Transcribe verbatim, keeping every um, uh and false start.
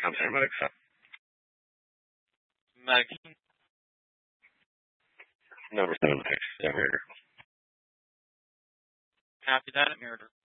I'm sorry, medics. Medics. Number seven, six, Murder. Copy that, Murder.